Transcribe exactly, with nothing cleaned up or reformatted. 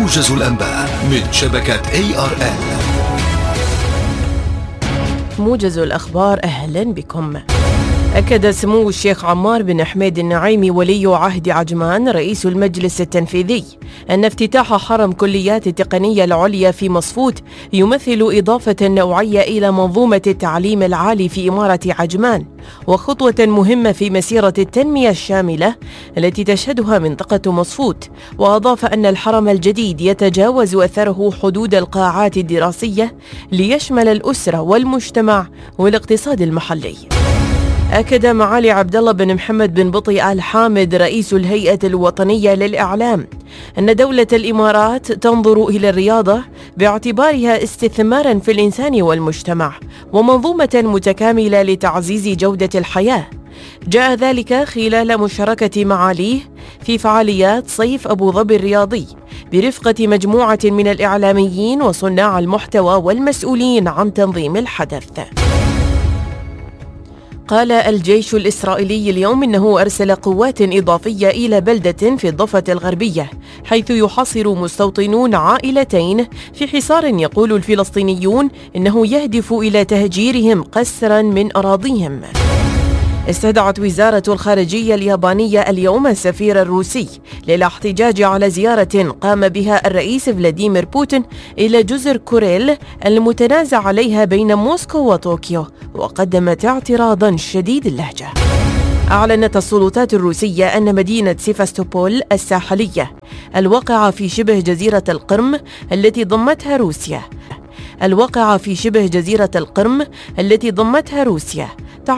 موجز الأنباء من شبكة إيه آر إل. موجز الأخبار، أهلا بكم. أكد سمو الشيخ عمار بن حميد النعيمي ولي عهد عجمان رئيس المجلس التنفيذي أن افتتاح حرم كليات التقنية العليا في مصفوت يمثل إضافة نوعية إلى منظومة التعليم العالي في إمارة عجمان، وخطوة مهمة في مسيرة التنمية الشاملة التي تشهدها منطقة مصفوت. وأضاف أن الحرم الجديد يتجاوز أثره حدود القاعات الدراسية ليشمل الأسرة والمجتمع والاقتصاد المحلي. أكد معالي عبد الله بن محمد بن بطي آل حامد رئيس الهيئة الوطنية للإعلام أن دولة الإمارات تنظر إلى الرياضة باعتبارها استثماراً في الإنسان والمجتمع ومنظومة متكاملة لتعزيز جودة الحياة. جاء ذلك خلال مشاركة معاليه في فعاليات صيف أبو ظبي الرياضي برفقة مجموعة من الإعلاميين وصناع المحتوى والمسؤولين عن تنظيم الحدث. قال الجيش الإسرائيلي اليوم إنه أرسل قوات إضافية إلى بلدة في الضفة الغربية، حيث يحاصر مستوطنون عائلتين في حصار يقول الفلسطينيون إنه يهدف إلى تهجيرهم قسرا من أراضيهم. استدعت وزارة الخارجية اليابانية اليوم السفير الروسي للاحتجاج على زيارة قام بها الرئيس فلاديمير بوتين إلى جزر كوريل المتنازع عليها بين موسكو وطوكيو، وقدمت اعتراضا شديد اللهجة. أعلنت السلطات الروسية أن مدينة سيفاستوبول الساحلية الواقعة في شبه جزيرة القرم التي ضمتها روسيا الواقعة في شبه جزيرة القرم التي ضمتها روسيا